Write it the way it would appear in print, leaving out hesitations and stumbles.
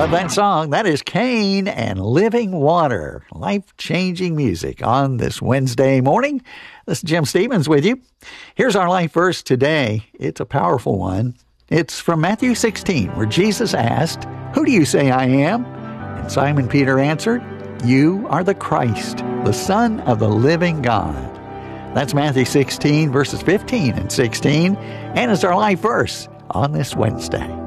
Love that song. That is Cain and Living Water. Life-changing music on this Wednesday morning. This is Jim Stevens with you. Here's our life verse today. It's a powerful one. It's from Matthew 16, where Jesus asked, "Who do you say I am?" And Simon Peter answered, "You are the Christ, the Son of the living God." That's Matthew 16, verses 15 and 16, and it's our life verse on this Wednesday.